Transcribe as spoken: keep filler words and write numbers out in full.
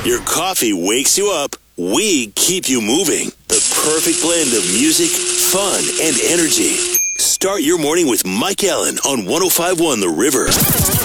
Your coffee wakes you up. We keep you moving. The perfect blend of music, fun, and energy. Start your morning with Mike Allen on one oh five point one The River.